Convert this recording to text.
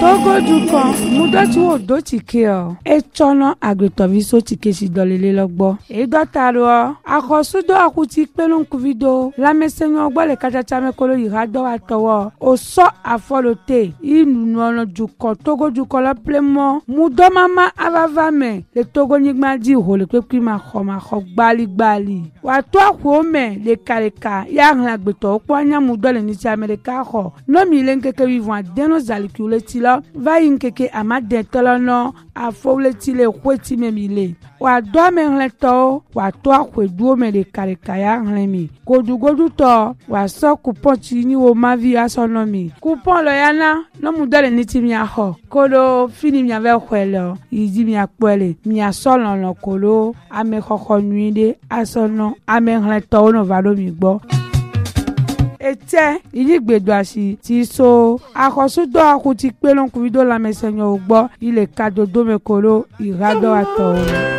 Togo dukan mudoti wo do tike o e chono agretoviso tike si dolele logbo e dotaro akosudo akuti pelon kuvido la mesenyo gbo le kachacha me kolo irado atowo o so afolote inu ono dukan Togo dukan lo plemo mudo mama avava me le Togo nigma di ho le pepi ma kho gbali wa to akwo me le kareka ya ran agbeto opo anya mudo le ni ti America ho no mi le nkeke vivant deno zalikule ti lo va yinkeke amade tolono afowle ti le kweti me mi le wa do me hleto wa to akweduo me le kareka ya hlemi godugodu to wa so coupon ti ni wo mavi asonomi coupon lo yana no mudo le ni ti mi ho kolo fini mi ave kwelo idi mi apele mi asolon lo kolo ame koko nuide asono ame hleto no va do mi gbo ete iligbedo asi ti so akosudo akuti pelon kuvido la mesenyo ogbo ile kadodo mekolo irado ato.